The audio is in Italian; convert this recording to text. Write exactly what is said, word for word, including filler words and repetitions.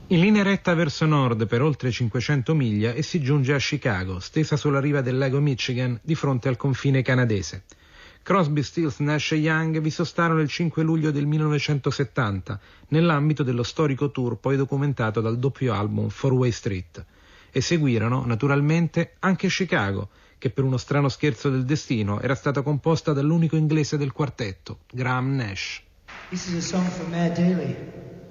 In linea retta verso nord per oltre cinquecento miglia e si giunge a Chicago, stesa sulla riva del lago Michigan di fronte al confine canadese. Crosby, Stills, Nash e Young vi sostarono il cinque luglio del millenovecentosettanta nell'ambito dello storico tour poi documentato dal doppio album Four Way Street. E seguirono, naturalmente, anche Chicago, che per uno strano scherzo del destino era stata composta dall'unico inglese del quartetto, Graham Nash. This is a song for Matt Daly.